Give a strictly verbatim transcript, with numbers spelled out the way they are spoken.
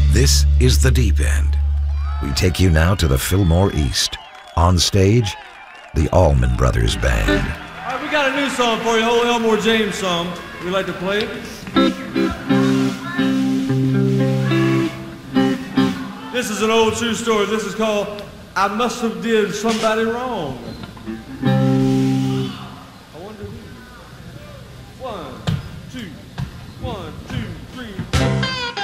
This is The Deep End. We take you now to the Fillmore East. On stage, the Allman Brothers Band. All right, we got a new song for you, old Elmore James song. We like to play it. This is an old true story. This is called I Must Have Did Somebody Wrong.